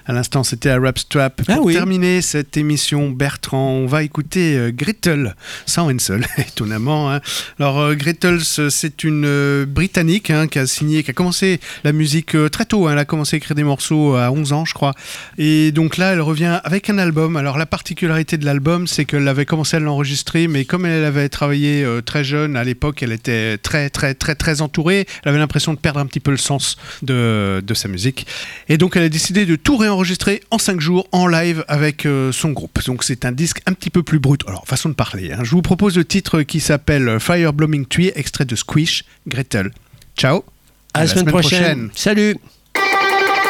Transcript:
À l'instant, c'était à Rap Strap. Pour terminer cette émission, Bertrand, on va écouter Gretel, sans un seul, étonnamment. Hein. Alors, Gretel, c'est une Britannique qui a commencé la musique très tôt. Elle a commencé à écrire des morceaux à 11 ans, je crois. Et donc là, elle revient avec un album. Alors, la particularité de l'album, c'est qu'elle avait commencé à l'enregistrer, mais comme elle avait travaillé très jeune, à l'époque, elle était très, très, très, très entourée. Elle avait l'impression de perdre un petit peu le sens de sa musique. Et donc, elle a décidé de tout réenregistrer en 5 jours, en live, avec son groupe. Donc, c'est un disque un petit peu plus brut. Alors, façon de parler. Je vous propose le titre qui s'appelle Fire Blooming Tree, extrait de Squish, Gretel. Ciao. À la semaine prochaine. Salut.